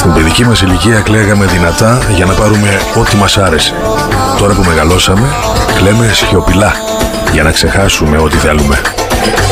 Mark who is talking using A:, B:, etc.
A: Στην παιδική μας ηλικία κλαίγαμε δυνατά για να πάρουμε ό,τι μας άρεσε. Τώρα που μεγαλώσαμε, κλαίμε σιωπηλά για να ξεχάσουμε ό,τι θέλουμε.